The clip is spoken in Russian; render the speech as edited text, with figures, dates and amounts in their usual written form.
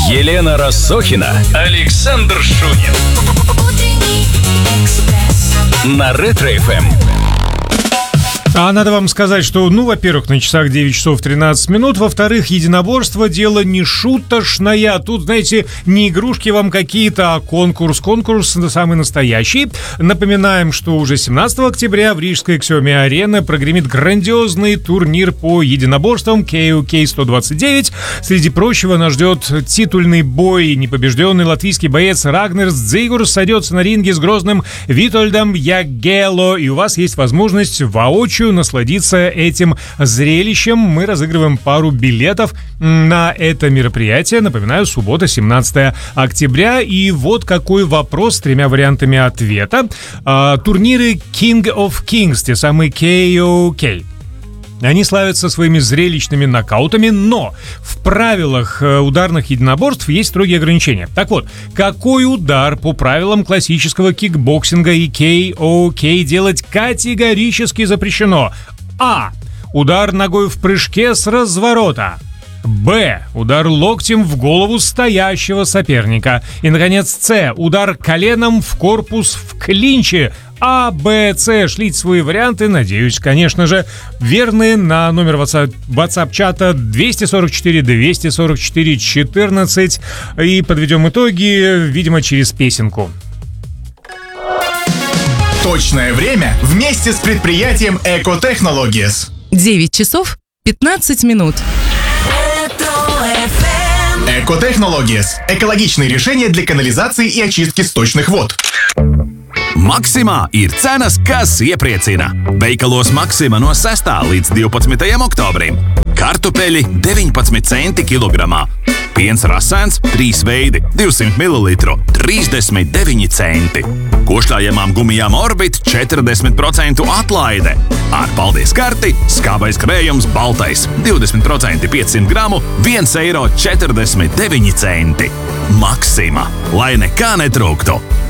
Елена Рассохина, Александр Шунин. На Ретро-ФМ. А надо вам сказать, что, во-первых, на часах 9 часов 13 минут, во-вторых, единоборство — дело не шуточное. Тут, знаете, не игрушки вам какие-то, а конкурс. Конкурс самый настоящий. Напоминаем, что уже 17 октября в Рижской Xiaomi-арене прогремит грандиозный турнир по единоборствам KOK 129. Среди прочего нас ждет титульный бой. Непобежденный латвийский боец Рагнерс Дзигурс сойдется на ринге с грозным Витольдом Ягело. И у вас есть возможность воочию насладиться этим зрелищем. Мы разыгрываем пару билетов на это мероприятие. Напоминаю, суббота, 17 октября. И вот какой вопрос с 3 вариантами ответа. Турниры King of Kings, те самые KOK. Они славятся своими зрелищными нокаутами, но в правилах ударных единоборств есть строгие ограничения. Так вот, какой удар по правилам классического кикбоксинга и KOK делать категорически запрещено? А. Удар ногой в прыжке с разворота. Б. Удар локтем в голову стоящего соперника. И, наконец, С. Удар коленом в корпус в клинче. А, Б, С. Шлите свои варианты, надеюсь, конечно же, верные, на номер WhatsApp-чата 244-244-14. И подведем итоги, видимо, через песенку. Точное время вместе с предприятием Eco Technologies. 9 часов 15 минут. Eco Technologies – экологичные решения для канализации и очистки сточных вод. Maksimā ir cenas, kas iepriecina. Veikalos Maksima no 6. līdz 12. oktobrim. Kartupeļi 19 centi kilogramā. Piens rasēns 3 veidi 200 ml 39 centi. Košļājamām gumijām Orbit 40% atlaide. Ar paldies karti skābais krējums baltais 20% 500 gramu 1,49 eiro. Maksima, lai nekā netrūktu.